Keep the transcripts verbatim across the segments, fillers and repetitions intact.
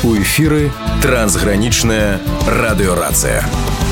У эфіры трансгранічная радыёрацыя.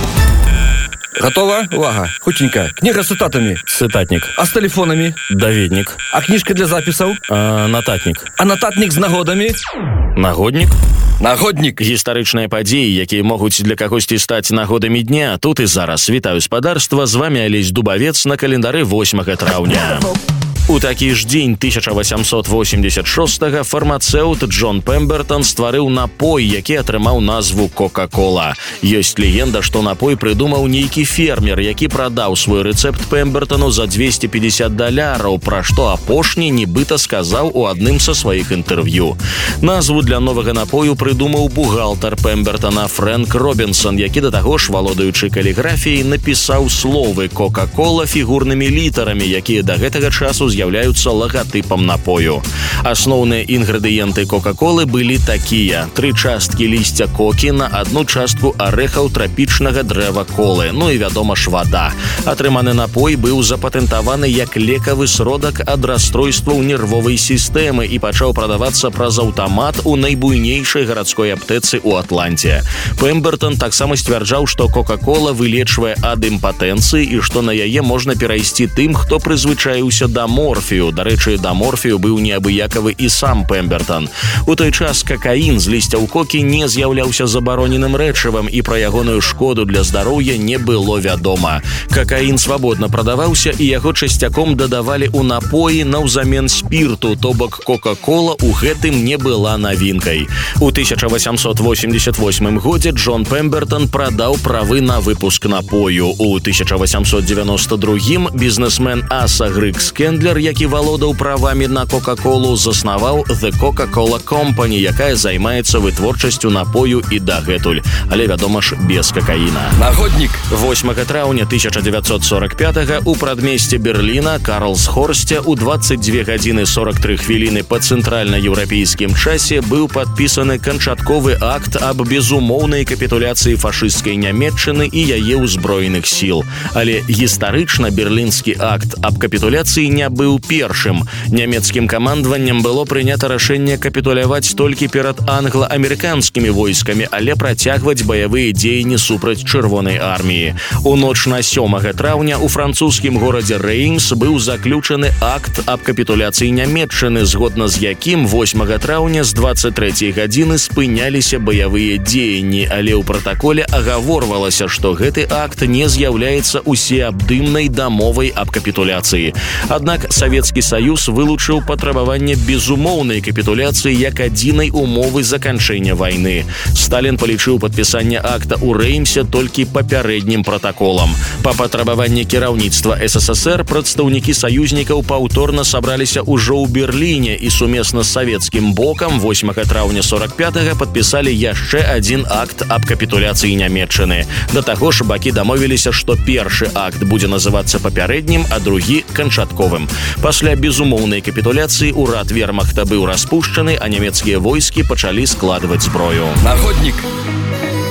Готова? Увага. Хутенько. Книга с цитатами. Цитатник. А с телефонами? Даведник. А книжка для записаў? А, нататник. А нататник з нагодамі? Нагодник. Нагодник. Гістарычныя падзеі, якія могуць для кагосьці стаць нагодамі дня. Тут і зараз. Вітаю спадарства. З вами Алесь Дубавец на календары восьмага траўня. У такі ж дзень тысяча восемьсот восемьдесят шостага фармацэўт Джон Пембертон стварыў напой, які атрымаў назву Кока-кола. Ёсць легенда, што напой прыдумаў нейкі фермер, які прадаў свой рэцэпт Пембертону за двести пятьдесят даляраў, пра што апошні нібыта сказаў у адным са сваіх інтэрв'ю. Назву для новага напою прыдумаў бухгалтар Пембертона Фрэнк Робінсон, які да таго ж, валодаючы каліграфіяй, напісаў словы Кока-кола фігурнымі літарамі, якія да гэтага часу з'яўляюцца лагатыпам напою. Асноўныя інгрэдыенты Кока-колы былі такія: тры часткі лісця кокі на адну частку арэхаў трапічнага дрэва колы, ну і, вядома ж, вада. Атрыманы напой быў запатэнтаваны як лекавы сродак ад расстройстваў нервовай сістэмы і пачаў прадавацца праз аўтамат у найбуйнейшай гарадской аптэцы ў Атланце. Пембертон таксама сцвярджаў, што Кока-кола вылечвае ад імпатэнцыі і што на яе можна перайсці тым, хто прызвычаіўся да морфію. Дарэчы, да морфію быў неабыякавы і сам Пембертон. У той час какаін з лісцяў кокі не з'яўляўся забароненым рэчывам, і пра ягоную шкоду для здароўя не было вядома. Какаін свабодна прадаваўся, і яго часцяком дадавалі ў напоі наўзамен спірту, то бок Кока-кола ў гэтым не была навінкай. У тысяча восемьсот восемьдесят восьмым годзе Джон Пембертон прадаў правы на выпуск напою. У тысяча восемьсот девяносто другім бізнесмен Аса Грыкс Кендлер, які валодаў правамі на Кока-колу, заснаваў The Coca-Cola Company, якая займаецца вытворчасцю напою і дагэтуль. Але, вядома ж, без какаіна. Нагодник. восьмага траўня тысяча девятьсот сорок пятага у прадмесце Берліна Карлсхорсце у двадцать две гадзіны сорок три хвіліны па цэнтральна-еўрапейскім часе быў падпісаны канчатковы акт аб безумоўнай капітуляцыі фашысцкай Нямецчыны і яе ўзброеных сіл. Але гістарычна берлінскі акт аб капітуляцыі не быў першым. Нямецкім камандаваннем было прынята рашэнне капітуляваць толькі перад англа-амерыканскімі войскамі, але працягваць баявыя дзеянні супраць чырвонай арміі. У ноч на сёмага траўня у французскім горадзе Рэймс быў заключаны акт аб капітуляцыі Нямецчыны, згодна з якім восьмага траўня з двадцать трэцяй гадзіны спыняліся баявыя дзеянні, але ў пратаколе агаворвалася, што гэты акт не з'яўляецца усеабдымнай дамовай аб капітуляцыі. Аднак Савецкі Саюз вылучыў патрабаванне безумоўнай капітуляцыі як адзінай умовы заканчэння вайны. Сталін палічыў падпісанне акта ў Рэймсе толькі папярэднім пратаколам. Па патрабаванні кіраўніцтва эс эс эс эр прадстаўнікі саюзнікаў паўторна сабраліся ўжо ў Берліне і сумесна з савецкім бокам восьмага траўня сорок пятага падпісалі яшчэ адзін акт аб капітуляцыі Нямецчыны. Да таго ж бакі дамовіліся, што першы акт будзе называцца папярэднім, а другі канчатковым. Пасля безумоўнай капітуляцыі ўрад вермахта быў распушчаны, а нямецкія войскі пачалі складваць зброю. Нагодник.